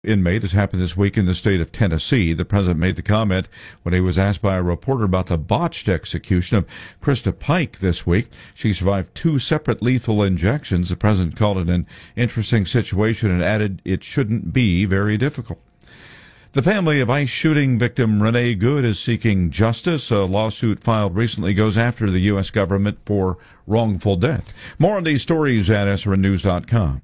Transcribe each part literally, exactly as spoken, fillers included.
Inmate has happened this week in the state of Tennessee. The president made the comment when he was asked by a reporter about the botched execution of Krista Pike this week. She survived two separate lethal injections. The president called it an interesting situation and added it shouldn't be very difficult. The family of ICE shooting victim Renee Good is seeking justice. A lawsuit filed recently goes after the U S government for wrongful death. More on these stories at S R N news dot com.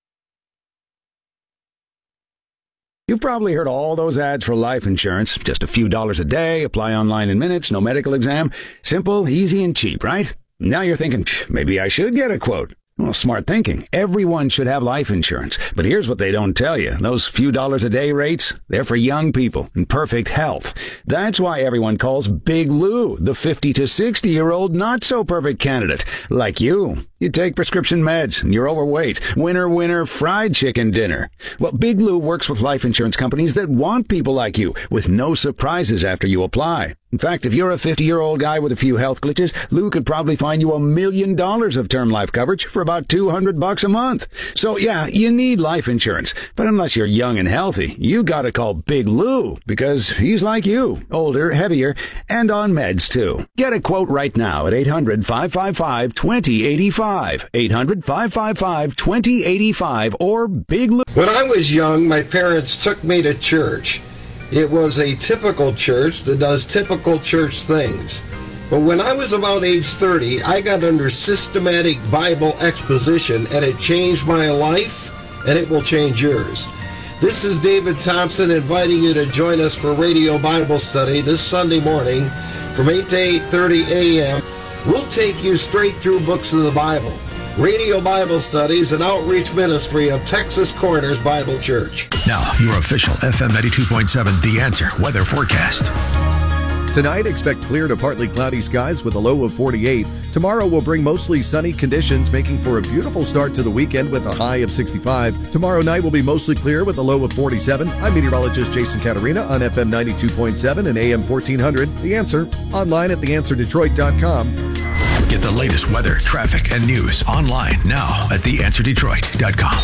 You've probably heard all those ads for life insurance. Just a few dollars a day, apply online in minutes, no medical exam. Simple, easy, and cheap, right? Now you're thinking, maybe I should get a quote. Well, smart thinking. Everyone should have life insurance. But here's what they don't tell you. Those few dollars a day rates, they're for young people in perfect health. That's why everyone calls Big Lou the fifty to sixty-year-old not-so-perfect candidate. Like you. You take prescription meds, and you're overweight. Winner, winner, fried chicken dinner. Well, Big Lou works with life insurance companies that want people like you, with no surprises after you apply. In fact, if you're a fifty-year-old guy with a few health glitches, Lou could probably find you a million dollars of term life coverage for about two hundred bucks a month. So yeah, you need life insurance. But unless you're young and healthy, you gotta call Big Lou, because he's like you, older, heavier, and on meds too. Get a quote right now at eight hundred, five five five, two zero eight five. eight hundred, five five five, two zero eight five or Big Lou. When I was young, my parents took me to church. It was a typical church that does typical church things. But when I was about age thirty, I got under systematic Bible exposition, and it changed my life, and it will change yours. This is David Thompson inviting you to join us for Radio Bible Study this Sunday morning from eight to eight thirty a.m. We'll take you straight through books of the Bible. Radio Bible Studies, an outreach ministry of Texas Corners Bible Church. Now, your official F M ninety-two point seven The Answer weather forecast. Tonight, expect clear to partly cloudy skies with a low of forty-eight. Tomorrow will bring mostly sunny conditions, making for a beautiful start to the weekend with a high of sixty-five. Tomorrow night will be mostly clear with a low of forty-seven. I'm meteorologist Jason Catarina on F M ninety-two point seven and A M fourteen hundred. The Answer, online at the answer detroit dot com. Get the latest weather, traffic, and news online now at the answer detroit dot com.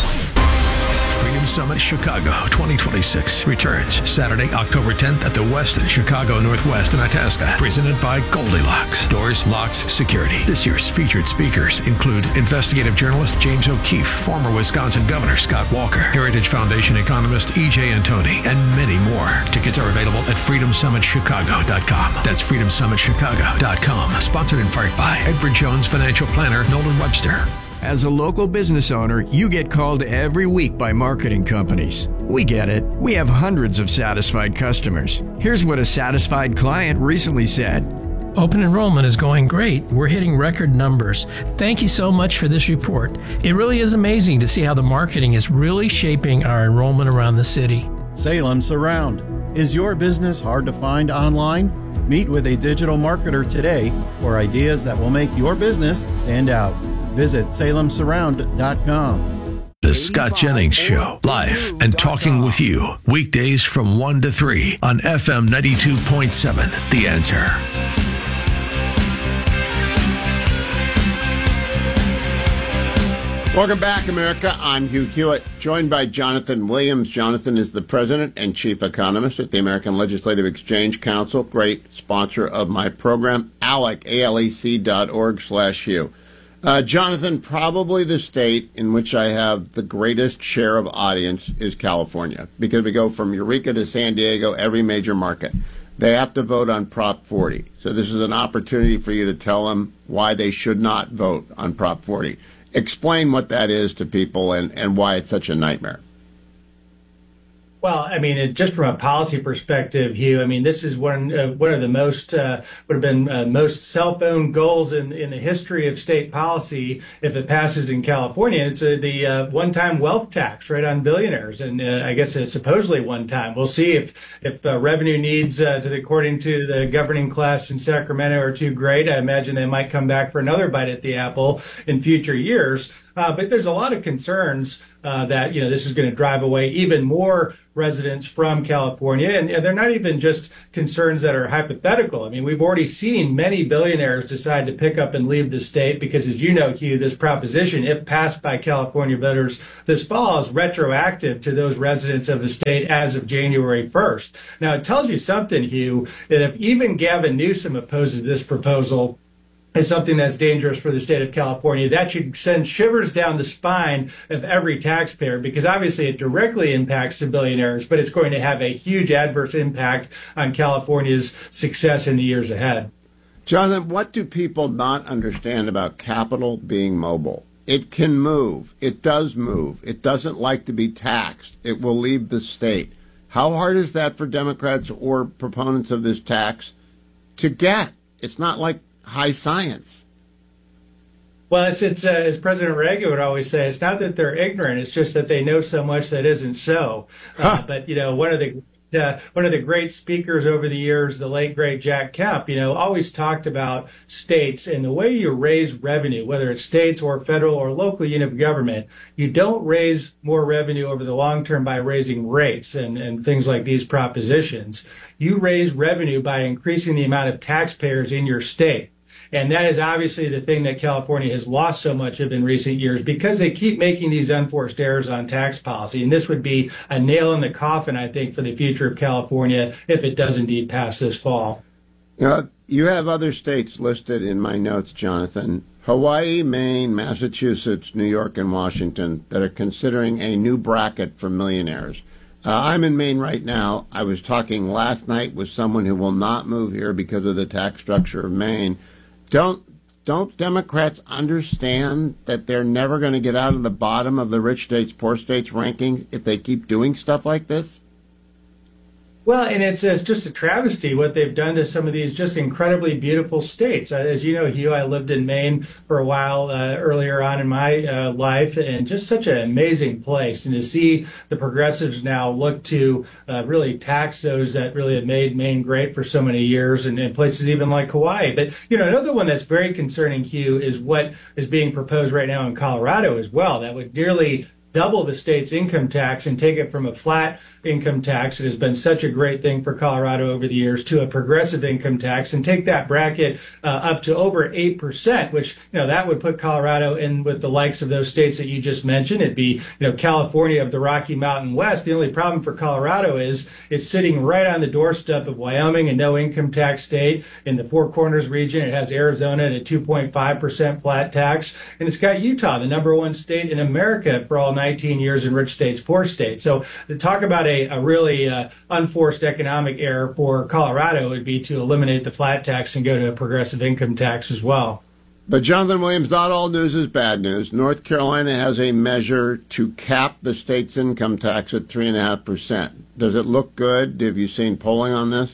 Freedom Summit Chicago twenty twenty-six returns Saturday, October tenth at the Westin Chicago Northwest in Itasca. Presented by Goldilocks. Doors, locks, security. This year's featured speakers include investigative journalist James O'Keefe, former Wisconsin Governor Scott Walker, Heritage Foundation economist E J Antoni, and many more. Tickets are available at freedom summit chicago dot com. That's freedom summit chicago dot com. Sponsored in part by Edward Jones financial planner Nolan Webster. As a local business owner, you get called every week by marketing companies. We get it. We have hundreds of satisfied customers. Here's what a satisfied client recently said. Open enrollment is going great. We're hitting record numbers. Thank you so much for this report. It really is amazing to see how the marketing is really shaping our enrollment around the city. Salem Surround. Is your business hard to find online? Meet with a digital marketer today for ideas that will make your business stand out. Visit salem surround dot com. The Scott Jennings Show, live and talking with you, weekdays from one to three on F M ninety-two point seven, The Answer. Welcome back, America. I'm Hugh Hewitt, joined by Jonathan Williams. Jonathan is the president and chief economist at the American Legislative Exchange Council, great sponsor of my program, ALEC, A L E C dot org slash U. Uh, Jonathan, probably the state in which I have the greatest share of audience is California, because we go from Eureka to San Diego, every major market. They have to vote on Prop forty. So this is an opportunity for you to tell them why they should not vote on Prop forty. Explain what that is to people and, and why it's such a nightmare. Well, I mean, it, just from a policy perspective, Hugh, I mean, this is one uh, one of the most, uh, would have been uh, most cell phone goals in, in the history of state policy if it passes in California. It's uh, the uh, one-time wealth tax right on billionaires. And uh, I guess it's supposedly one time. We'll see if, if uh, revenue needs, uh, to the, according to the governing class in Sacramento, are too great. I imagine they might come back for another bite at the apple in future years. Uh, but there's a lot of concerns uh, that, you know, this is going to drive away even more residents from California. And, and they're not even just concerns that are hypothetical. I mean, we've already seen many billionaires decide to pick up and leave the state because, as you know, Hugh, this proposition, if passed by California voters this fall, is retroactive to those residents of the state as of January first. Now, it tells you something, Hugh, that if even Gavin Newsom opposes this proposal, is something that's dangerous for the state of California. That should send shivers down the spine of every taxpayer, because obviously it directly impacts the billionaires, but it's going to have a huge adverse impact on California's success in the years ahead. Jonathan, what do people not understand about capital being mobile? It can move. It does move. It doesn't like to be taxed. It will leave the state. How hard is that for Democrats or proponents of this tax to get? It's not like high science. Well, it's, it's uh, as President Reagan would always say, it's not that they're ignorant, it's just that they know so much that isn't so. Uh, huh. But, you know, one of the uh, one of the great speakers over the years, the late, great Jack Kemp, you know, always talked about states and the way you raise revenue, whether it's states or federal or local unit of government. You don't raise more revenue over the long term by raising rates and, and things like these propositions. You raise revenue by increasing the amount of taxpayers in your state. And that is obviously the thing that California has lost so much of in recent years, because they keep making these unforced errors on tax policy. And this would be a nail in the coffin, I think, for the future of California if it does indeed pass this fall. You know, you have other states listed in my notes, Jonathan. Hawaii, Maine, Massachusetts, New York, and Washington that are considering a new bracket for millionaires. Uh, I'm in Maine right now. I was talking last night with someone who will not move here because of the tax structure of Maine. Don't don't Democrats understand that they're never going to get out of the bottom of the rich states, poor states rankings if they keep doing stuff like this? Well, and it's, it's just a travesty what they've done to some of these just incredibly beautiful states. As you know, Hugh, I lived in Maine for a while uh, earlier on in my uh, life, and just such an amazing place. And to see the progressives now look to uh, really tax those that really have made Maine great for so many years, and, and places even like Hawaii. But, you know, another one that's very concerning, Hugh, is what is being proposed right now in Colorado as well. That would nearly double the state's income tax and take it from a flat income tax that has been such a great thing for Colorado over the years to a progressive income tax, and take that bracket uh, up to over eight percent, which, you know, that would put Colorado in with the likes of those states that you just mentioned. It'd be, you know, California of the Rocky Mountain West. The only problem for Colorado is it's sitting right on the doorstep of Wyoming, a no income tax state. In the Four Corners region, it has Arizona at a two point five percent flat tax, and it's got Utah, the number one state in America for all nineteen years in rich states, poor states. So to talk about a, a really uh, unforced economic error for Colorado would be to eliminate the flat tax and go to a progressive income tax as well. But Jonathan Williams, not all news is bad news. North Carolina has a measure to cap the state's income tax at three point five percent. Does it look good? Have you seen polling on this?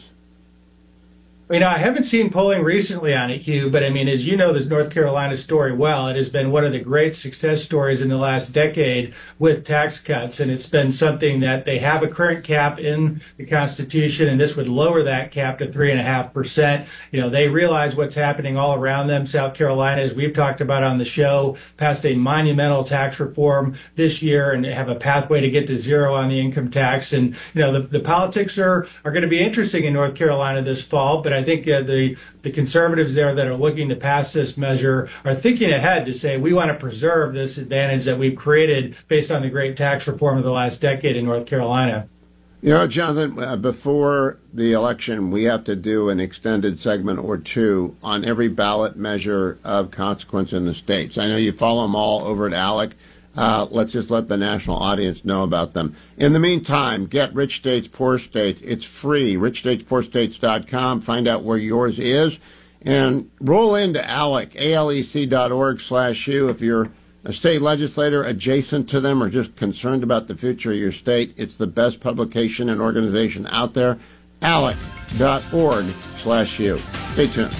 You know, I haven't seen polling recently on it, Hugh, but I mean, as you know this North Carolina story well, it has been one of the great success stories in the last decade with tax cuts, and it's been something that they have a current cap in the Constitution, and this would lower that cap to three and a half percent. You know, they realize what's happening all around them. South Carolina, as we've talked about on the show, passed a monumental tax reform this year and have a pathway to get to zero on the income tax. And, you know, the, the politics are, are going to be interesting in North Carolina this fall, but I I think uh, the the conservatives there that are looking to pass this measure are thinking ahead to say we want to preserve this advantage that we've created based on the great tax reform of the last decade in North Carolina. You know, Jonathan, uh, before the election, we have to do an extended segment or two on every ballot measure of consequence in the states. I know you follow them all over at ALEC. Uh, let's just let the national audience know about them. In the meantime, get Rich States, Poor States. It's free. rich states poor states dot com. Find out where yours is. And roll into ALEC, A L E C dot org slash U. If you're a state legislator adjacent to them or just concerned about the future of your state, it's the best publication and organization out there. ALEC dot org slash U. Stay tuned.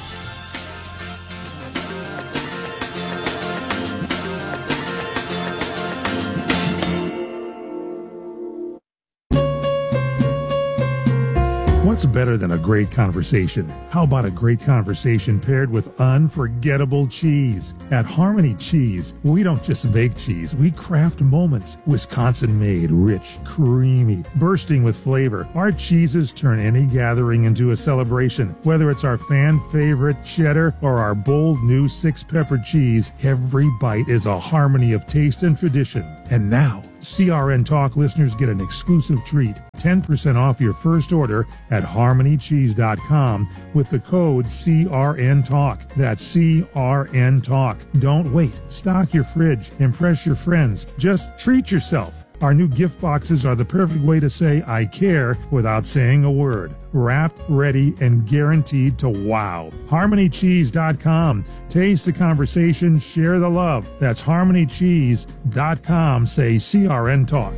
What's better than a great conversation? How about a great conversation paired with unforgettable cheese? At Harmony Cheese, we don't just make cheese, we craft moments. Wisconsin-made, rich, creamy, bursting with flavor. Our cheeses turn any gathering into a celebration. Whether it's our fan favorite cheddar or our bold new six-pepper cheese, every bite is a harmony of taste and tradition. And now, C R N Talk listeners get an exclusive treat. ten percent off your first order at harmony cheese dot com with the code C R N Talk. That's C R N Talk. Don't wait. Stock your fridge. Impress your friends. Just treat yourself. Our new gift boxes are the perfect way to say I care without saying a word. Wrapped, ready, and guaranteed to wow. harmony cheese dot com. Taste the conversation, share the love. That's harmony cheese dot com. Say C R N Talk.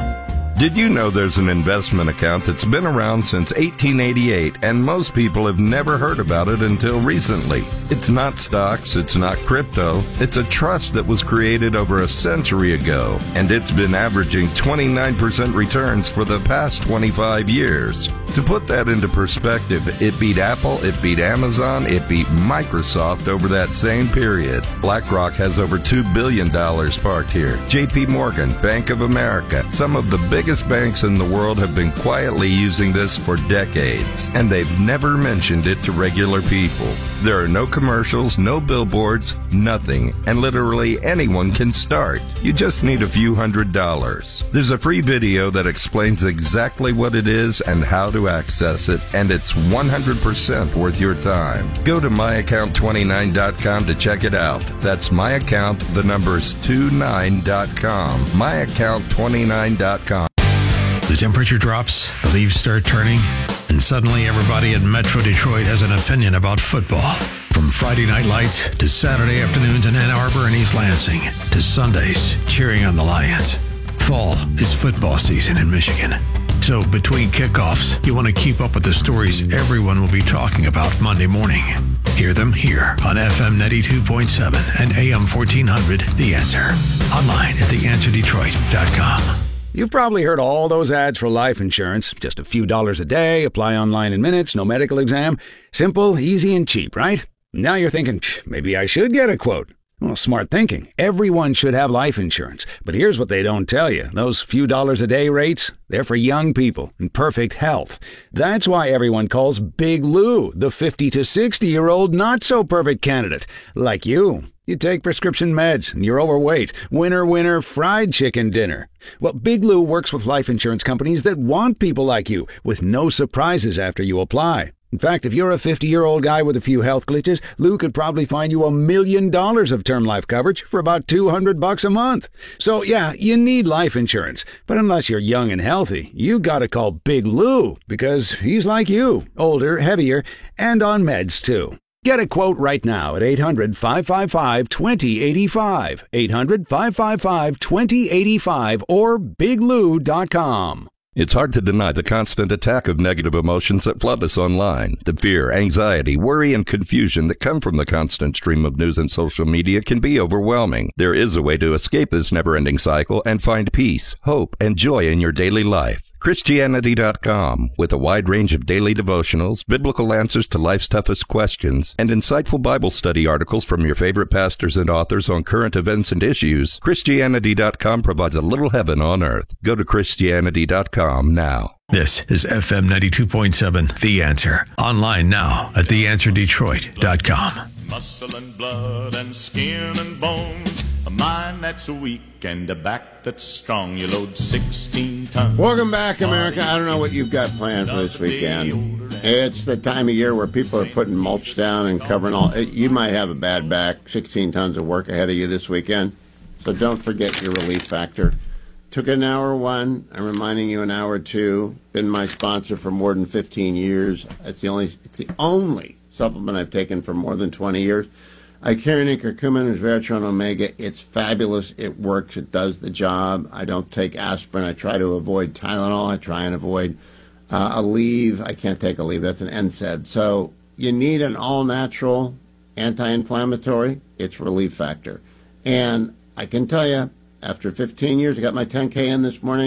Did you know there's an investment account that's been around since eighteen eighty-eight, and most people have never heard about it until recently? It's not stocks, it's not crypto, it's a trust that was created over a century ago, and it's been averaging twenty-nine percent returns for the past twenty-five years. To put that into perspective, it beat Apple, it beat Amazon, it beat Microsoft over that same period. BlackRock has over two billion dollars parked here. J P Morgan, Bank of America, some of the biggest banks in the world have been quietly using this for decades, and they've never mentioned it to regular people. There are no commercials, no billboards, nothing, and literally anyone can start. You just need a few hundred dollars. There's a free video that explains exactly what it is and how to access it, and it's one hundred percent worth your time. Go to my account twenty-nine dot com to check it out. That's my account, the number's twenty-nine dot com. my account twenty-nine dot com. The temperature drops, the leaves start turning, and suddenly everybody in Metro Detroit has an opinion about football. From Friday night lights to Saturday afternoons in Ann Arbor and East Lansing to Sundays cheering on the Lions. Fall is football season in Michigan. So between kickoffs, you want to keep up with the stories everyone will be talking about Monday morning. Hear them here on F M ninety-two point seven and A M fourteen hundred, The Answer. Online at the answer detroit dot com. You've probably heard all those ads for life insurance. Just a few dollars a day, apply online in minutes, no medical exam. Simple, easy, and cheap, right? Now you're thinking, maybe I should get a quote. Well, smart thinking. Everyone should have life insurance. But here's what they don't tell you. Those few dollars a day rates, they're for young people in perfect health. That's why everyone calls Big Lou the fifty to sixty-year-old not-so-perfect candidate. Like you. You take prescription meds, and you're overweight. Winner, winner, fried chicken dinner. Well, Big Lou works with life insurance companies that want people like you, with no surprises after you apply. In fact, if you're a fifty-year-old guy with a few health glitches, Lou could probably find you a million dollars of term life coverage for about two hundred bucks a month. So, yeah, you need life insurance. But unless you're young and healthy, you gotta call Big Lou, because he's like you, older, heavier, and on meds, too. Get a quote right now at eight hundred, five five five, two zero eight five, eight hundred, five five five, two zero eight five, or big lou dot com. It's hard to deny the constant attack of negative emotions that flood us online. The fear, anxiety, worry, and confusion that come from the constant stream of news and social media can be overwhelming. There is a way to escape this never-ending cycle and find peace, hope, and joy in your daily life. Christianity dot com, with a wide range of daily devotionals, biblical answers to life's toughest questions, and insightful Bible study articles from your favorite pastors and authors on current events and issues, Christianity dot com provides a little heaven on earth. Go to Christianity dot com now. This is F M ninety-two point seven, The Answer. Online now at the answer detroit dot com. Muscle and blood and skin and bones, a mind that's weak and a back that's strong. You load sixteen tons. Welcome back, America. I don't know what you've got planned for this weekend. It's the time of year where people are putting mulch down and covering all. You might have a bad back, sixteen tons of work ahead of you this weekend. So don't forget your relief factor. Took an hour one. I'm reminding you an hour two. Been my sponsor for more than fifteen years. It's the only. It's the only supplement I've taken for more than twenty years. I carry an curcumin and Veritron Omega. It's fabulous. It works. It does the job. I don't take aspirin. I try to avoid Tylenol. I try and avoid uh, Aleve. I can't take Aleve. That's an N SAID. So you need an all-natural anti-inflammatory. It's Relief Factor. And I can tell you, after fifteen years, I got my ten K in this morning.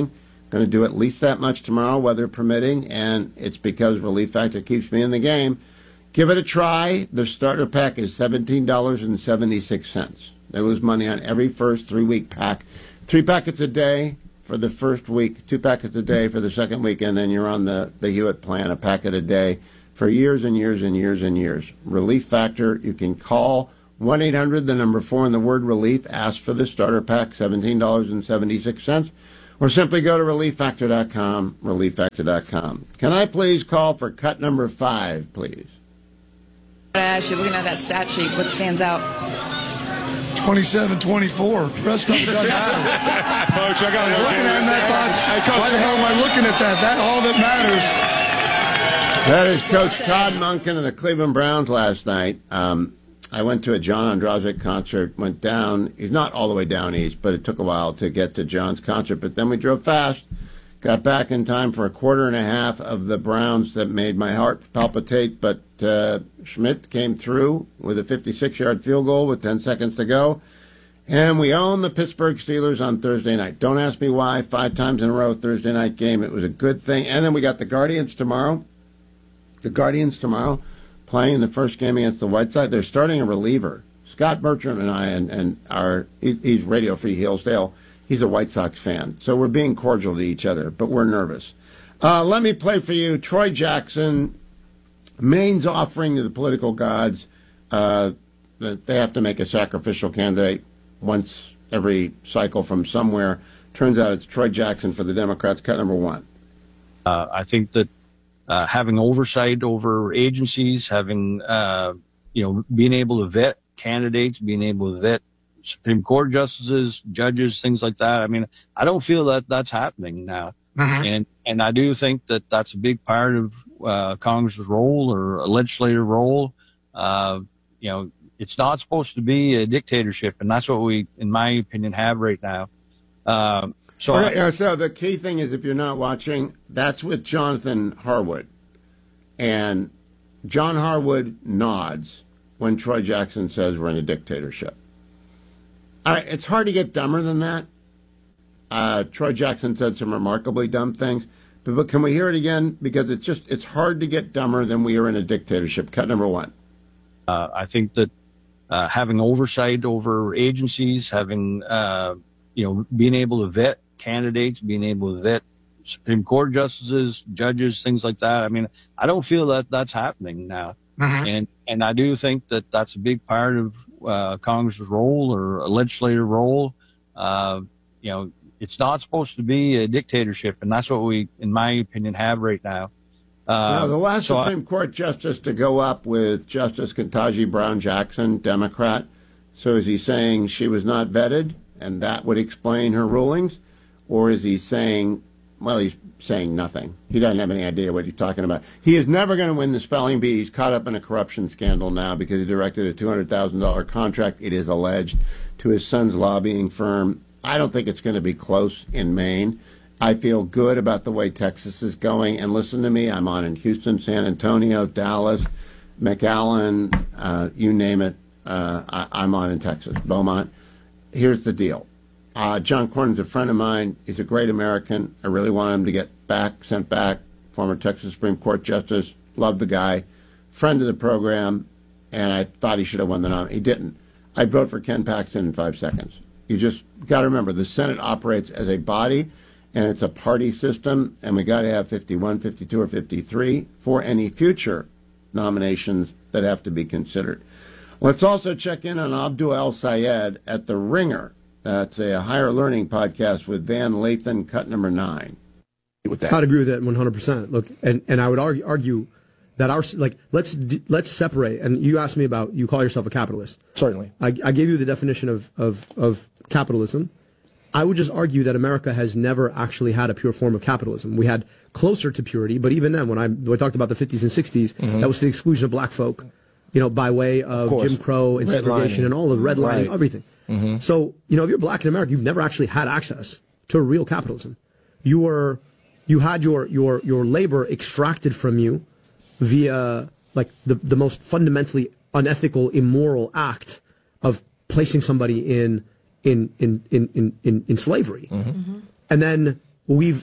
Going to do at least that much tomorrow, weather permitting, and it's because Relief Factor keeps me in the game. Give it a try. The starter pack is seventeen dollars and seventy-six cents. They lose money on every first three-week pack. Three packets a day for the first week, two packets a day for the second week, and then you're on the, the Hewitt plan, a packet a day for years and years and years and years. Relief Factor, you can call one eight hundred, the number four, and the word relief. Ask for the starter pack, seventeen dollars and seventy-six cents. Or simply go to relief factor dot com, relief factor dot com. Can I please call for cut number five, please? As you're looking at that stat sheet, what stands out? twenty-seven twenty-four. The rest of it doesn't matter. Coach, I got I was looking at it and I thought, why the hell am I looking at that? That's all that matters. That is Coach Todd Monken of the Cleveland Browns last night. Um, I went to a John Ondrasik concert, went down. He's not all the way down east, but it took a while to get to John's concert. But then we drove fast, got back in time for a quarter and a half of the Browns that made my heart palpitate. But uh, Schmidt came through with a fifty-six-yard field goal with ten seconds to go. And we own the Pittsburgh Steelers on Thursday night. Don't ask me why. Five times in a row, Thursday night game. It was a good thing. And then we got the Guardians tomorrow. The Guardians tomorrow playing the first game against the White Sox. They're starting a reliever. Scott Bertram and I, and, and our, he, he's Radio Free Hillsdale. He's a White Sox fan. So we're being cordial to each other, but we're nervous. Uh, let me play for you Troy Jackson. Maine's offering to the political gods uh, that they have to make a sacrificial candidate once every cycle from somewhere. Turns out it's Troy Jackson for the Democrats. Cut number one. Uh, I think that uh, having oversight over agencies, having, uh, you know, being able to vet candidates, being able to vet Supreme Court justices, judges, things like that. I mean, I don't feel that that's happening now. Mm-hmm. And, and I do think that that's a big part of, uh, Congress's role or a legislative role. Uh, you know, it's not supposed to be a dictatorship, and that's what we, in my opinion, have right now. Um, so, okay, I, so the key thing is, if you're not watching, that's with Jonathan Harwood. And John Harwood nods when Troy Jackson says we're in a dictatorship. All right, it's hard to get dumber than that. Uh, Troy Jackson said some remarkably dumb things. But, but can we hear it again? Because it's just, it's hard to get dumber than we are in a dictatorship. Cut number one. Uh, I think that uh, having oversight over agencies, having, uh, you know, being able to vet candidates, being able to vet Supreme Court justices, judges, things like that. I mean, I don't feel that that's happening now. Mm-hmm. And and I do think that that's a big part of uh, Congress's role or a legislative role. Uh, you know, it's not supposed to be a dictatorship, and that's what we, in my opinion, have right now. Uh, now, the last so Supreme I, Court justice to go up with Justice Ketanji Brown Jackson, Democrat. So is he saying she was not vetted, and that would explain her rulings? Or is he saying, well, he's saying nothing. He doesn't have any idea what he's talking about. He is never going to win the spelling bee. He's caught up in a corruption scandal now because he directed a two hundred thousand dollars contract, it is alleged, to his son's lobbying firm. I don't think it's going to be close in Maine. I feel good about the way Texas is going. And listen to me, I'm on in Houston, San Antonio, Dallas, McAllen, uh, you name it. Uh, I, I'm on in Texas, Beaumont. Here's the deal. Uh, John Cornyn's a friend of mine. He's a great American. I really want him to get back, sent back. Former Texas Supreme Court Justice. Love the guy. Friend of the program. And I thought he should have won the nomination. He didn't. I'd vote for Ken Paxton in five seconds. You just got to remember, the Senate operates as a body, and it's a party system, and we got to have fifty-one, fifty-two, or fifty-three for any future nominations that have to be considered. Let's also check in on Abdul El Sayed at The Ringer. That's a higher learning podcast with Van Lathan, cut number nine. With that. I'd agree with that one hundred percent. Look, and, and I would argue, argue that our, like, let's let's separate. And you asked me about, you call yourself a capitalist. Certainly. I, I gave you the definition of, of, of capitalism. I would just argue that America has never actually had a pure form of capitalism. We had closer to purity, but even then, when I, when I talked about the fifties and sixties, mm-hmm. that was to the exclusion of black folk, you know, by way of, of Jim Crow and segregation and all the redlining, right. everything. Mm-hmm. So, you know, if you're black in America, you've never actually had access to real capitalism. You were, you had your, your, your labor extracted from you via, like, the, the most fundamentally unethical, immoral act of placing somebody in, in, in, in, in, in, in slavery. Mm-hmm. Mm-hmm. And then we've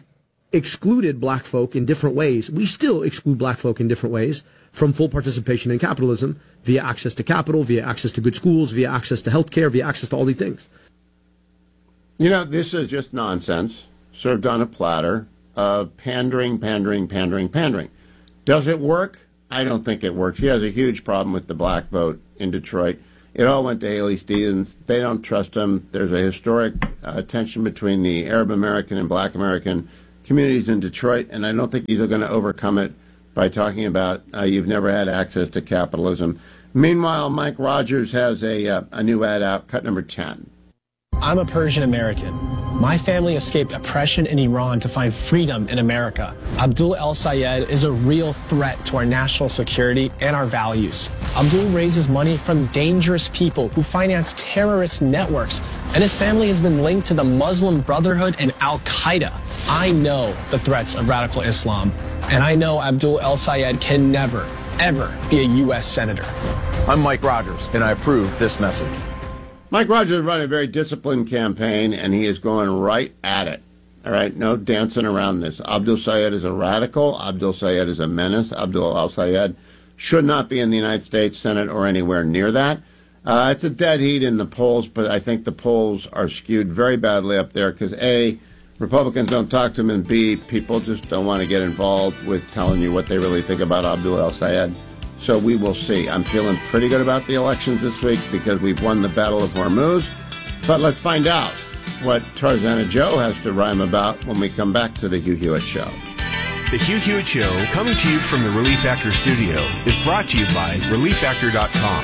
excluded black folk in different ways. We still exclude black folk in different ways from full participation in capitalism via access to capital, via access to good schools, via access to health care, via access to all these things. You know, this is just nonsense served on a platter of pandering, pandering, pandering, pandering. Does it work? I don't think it works. He has a huge problem with the black vote in Detroit. It all went to Haley Stevens. They don't trust him. There's a historic uh, tension between the Arab American and black American communities in Detroit, and I don't think he's going to overcome it by talking about uh, you've never had access to capitalism. Meanwhile, Mike Rogers has a, uh, a new ad out, cut number ten. I'm a Persian American. My family escaped oppression in Iran to find freedom in America. Abdul El-Sayed is a real threat to our national security and our values. Abdul raises money from dangerous people who finance terrorist networks, and his family has been linked to the Muslim Brotherhood and Al-Qaeda. I know the threats of radical Islam, and I know Abdul El-Sayed can never, ever be a U S senator. I'm Mike Rogers, and I approve this message. Mike Rogers run a very disciplined campaign, and he is going right at it. All right, no dancing around this. Abdul Sayed is a radical. Abdul Sayed is a menace. Abdul al-Sayed should not be in the United States Senate or anywhere near that. Uh, it's a dead heat in the polls, but I think the polls are skewed very badly up there because, A, Republicans don't talk to him, and B, people just don't want to get involved with telling you what they really think about Abdul al-Sayed. So we will see. I'm feeling pretty good about the elections this week because we've won the Battle of Hormuz. But let's find out what Tarzana Joe has to rhyme about when we come back to the Hugh Hewitt Show. The Hugh Hewitt Show, coming to you from the Relief Factor studio, is brought to you by relief factor dot com.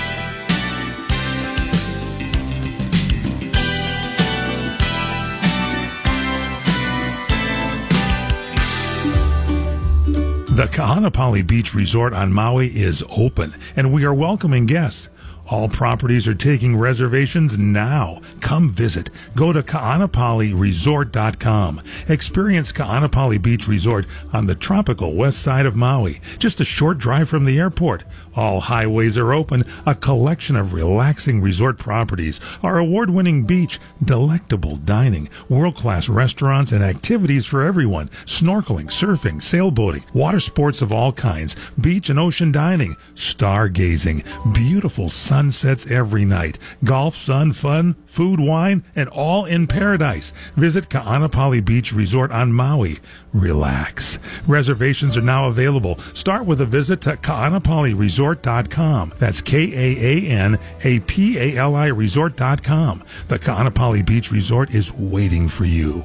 The Kahanapali Beach Resort on Maui is open, and we are welcoming guests. All properties are taking reservations now. Come visit. Go to kaanapali resort dot com. Experience Kaanapali Beach Resort on the tropical west side of Maui, just a short drive from the airport. All highways are open, a collection of relaxing resort properties, our award-winning beach, delectable dining, world-class restaurants, and activities for everyone, snorkeling, surfing, sailboating, water sports of all kinds, beach and ocean dining, stargazing, beautiful sunsets every night, golf, sun, fun, food, wine, and all in paradise. Visit Kaanapali Beach Resort on Maui. Relax. Reservations are now available. Start with a visit to kaanapali resort dot com. That's K A A N A P A L I resort dot com. The Kaanapali Beach Resort is waiting for you.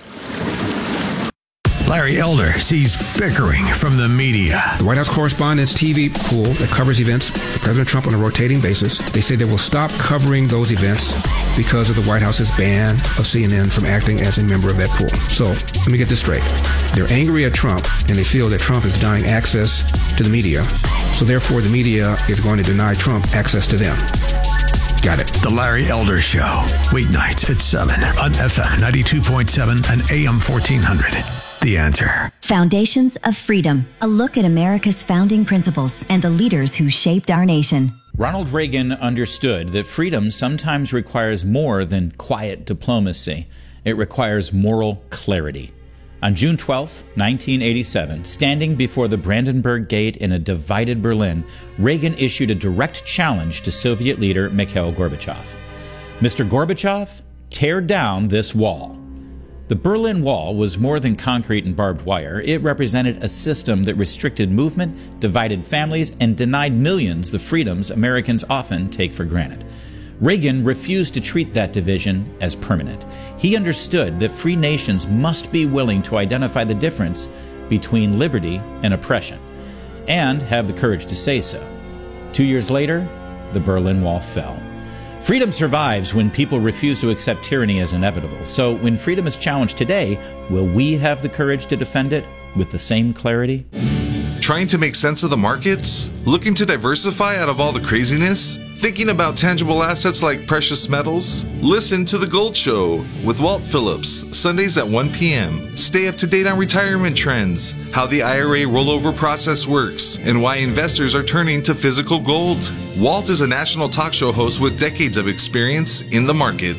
Larry Elder sees bickering from the media. The White House Correspondents' T V pool that covers events for President Trump on a rotating basis, they say they will stop covering those events because of the White House's ban of C N N from acting as a member of that pool. So let me get this straight. They're angry at Trump, and they feel that Trump is denying access to the media. So therefore, the media is going to deny Trump access to them. Got it. The Larry Elder Show, weeknights at seven on F M ninety-two point seven and A M fourteen hundred. The Answer. Foundations of Freedom. A look at America's founding principles and the leaders who shaped our nation. Ronald Reagan understood that freedom sometimes requires more than quiet diplomacy. It requires moral clarity. On June twelfth, nineteen eighty-seven, standing before the Brandenburg Gate in a divided Berlin, Reagan issued a direct challenge to Soviet leader Mikhail Gorbachev. Mister Gorbachev, tear down this wall. The Berlin Wall was more than concrete and barbed wire. It represented a system that restricted movement, divided families, and denied millions the freedoms Americans often take for granted. Reagan refused to treat that division as permanent. He understood that free nations must be willing to identify the difference between liberty and oppression, and have the courage to say so. Two years later, the Berlin Wall fell. Freedom survives when people refuse to accept tyranny as inevitable. So when freedom is challenged today, will we have the courage to defend it with the same clarity? Trying to make sense of the markets? Looking to diversify out of all the craziness? Thinking about tangible assets like precious metals? Listen to The Gold Show with Walt Phillips, Sundays at one p.m. Stay up to date on retirement trends, how the I R A rollover process works, and why investors are turning to physical gold. Walt is a national talk show host with decades of experience in the markets.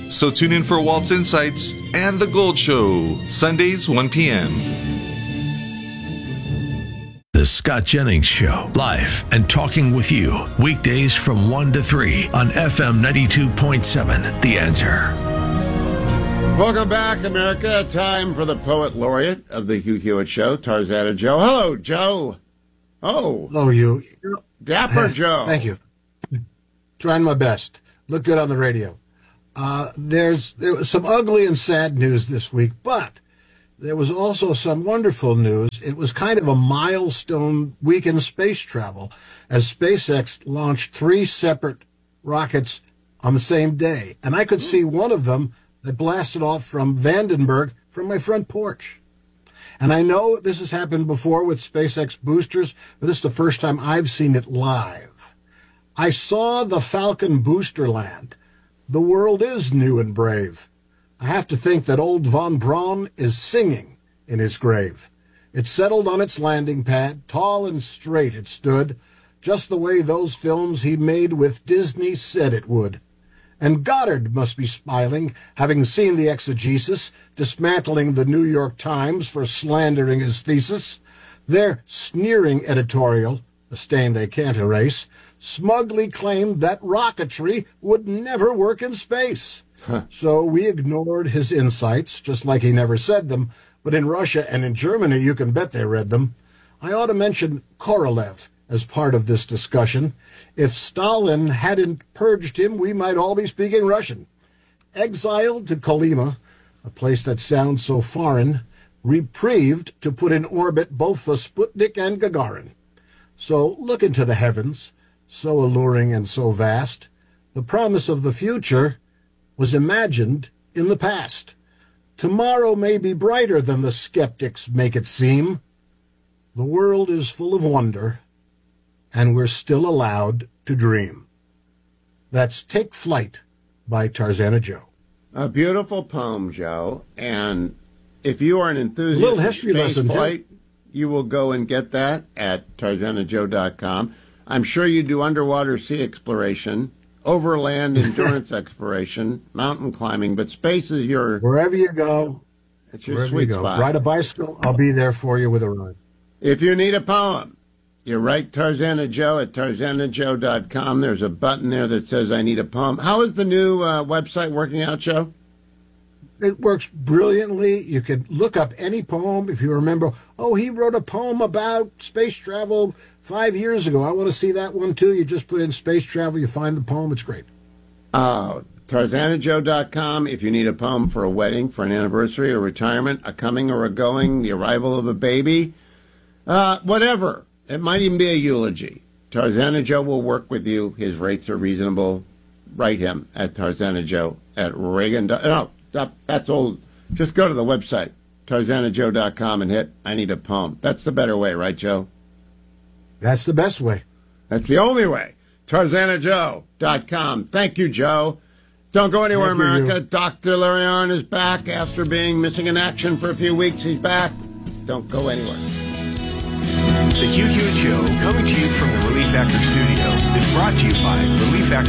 So tune in for Walt's Insights and The Gold Show, Sundays, one p.m. The Scott Jennings Show, live and talking with you, weekdays from one to three on F M ninety-two point seven, The Answer. Welcome back, America. Time for the poet laureate of the Hugh Hewitt Show, Tarzana Joe. Hello, Joe. Oh. Hello, you. Dapper Joe. Thank you. Trying my best. Look good on the radio. Uh, there's there was some ugly and sad news this week, but there was also some wonderful news. It was kind of a milestone week in space travel as SpaceX launched three separate rockets on the same day. And I could see one of them that blasted off from Vandenberg from my front porch. And I know this has happened before with SpaceX boosters, but this is the first time I've seen it live. I saw the Falcon booster land. The world is new and brave. I have to think that old von Braun is singing in his grave. It settled on its landing pad, tall and straight it stood, just the way those films he made with Disney said it would. And Goddard must be smiling, having seen the exegesis, dismantling the New York Times for slandering his thesis. Their sneering editorial, a stain they can't erase, smugly claimed that rocketry would never work in space. Huh. So we ignored his insights, just like he never said them, but in Russia and in Germany you can bet they read them. I ought to mention Korolev as part of this discussion. If Stalin hadn't purged him, we might all be speaking Russian. Exiled to Kolyma, a place that sounds so foreign, reprieved to put in orbit both the Sputnik and Gagarin. So look into the heavens, so alluring and so vast. The promise of the future was imagined in the past. Tomorrow may be brighter than the skeptics make it seem. The world is full of wonder, and we're still allowed to dream. That's Take Flight by Tarzana Joe. A beautiful poem, Joe. And if you are an enthusiast a little history of space lesson, flight, too. You will go and get that at tarzana joe dot com. I'm sure you do underwater sea exploration, overland endurance exploration, mountain climbing, but space is your... Wherever you go, it's your wherever sweet you go. spot. Ride a bicycle, I'll be there for you with a ride. If you need a poem, you write Tarzana Joe at tarzana joe dot com. There's a button there that says, I need a poem. How is the new uh, website working out, Joe? It works brilliantly. You can look up any poem. If you remember, oh, he wrote a poem about space travel five years ago. I want to see that one, too. You just put in space travel, you find the poem. It's great. Uh, tarzana joe dot com. If you need a poem for a wedding, for an anniversary, a retirement, a coming or a going, the arrival of a baby, uh, whatever. It might even be a eulogy. Tarzana Joe will work with you. His rates are reasonable. Write him at Tarzana Joe at Reagan. No, that, that's old. Just go to the website, tarzana joe dot com, and hit I need a poem. That's the better way, right, Joe? That's the best way. That's the only way. tarzana joe dot com. Thank you, Joe. Don't go anywhere, Thank America. You. Doctor Larry Arnn is back after being missing in action for a few weeks. He's back. Don't go anywhere. The Hugh Hewitt Show, coming to you from the Relief Factor studio, is brought to you by Relief Factor.